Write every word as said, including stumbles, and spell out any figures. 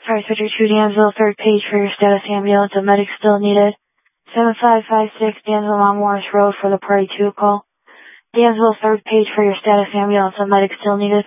Sorry, switcher two, Dansville, third page for your status ambulance. A medic still needed. seven five five six, Dansville on Morris Road for the party two call. Dansville, third page for your status ambulance. A medic still needed.